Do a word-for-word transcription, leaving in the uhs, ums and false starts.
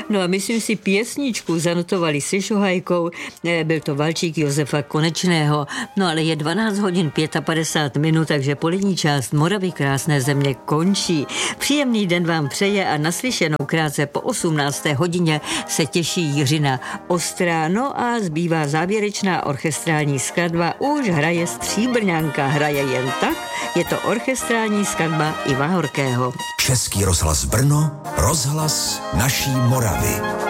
No a myslím si pěsničku zanotovali se Šohajkou, byl to valčík Josefa Konečného. No ale je dvanáct hodin padesát pět minut, takže polední část Moravy krásné země končí. Příjemný den vám přeje a naslyšenou krátce po osmnácté hodině se těší Jiřina Ostrá. No a zbývá závěrečná orchestrální skladba, už hraje Stříbrňanka, hraje jen tak, je to orchestrální skladba Iva Horkého. Český rozhlas Brno, rozhlas naší Moravy.